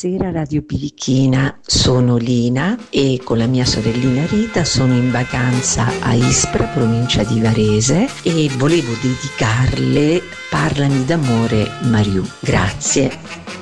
Buonasera Radio Pilichina, sono Lina e con la mia sorellina Rita sono in vacanza a Ispra, provincia di Varese, e volevo dedicarle Parlami d'amore Mariù. Grazie.